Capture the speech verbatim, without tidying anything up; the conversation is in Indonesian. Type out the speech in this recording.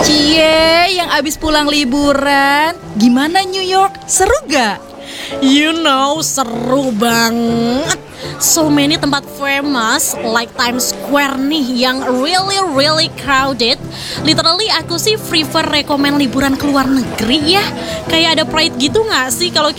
Cie, yang abis pulang liburan, gimana New York? Seru gak? You know, seru banget. So many tempat famous like Times Square nih yang really really crowded. Literally aku sih prefer rekomen liburan ke luar negeri ya. Kayak ada pride gitu gak sih kalau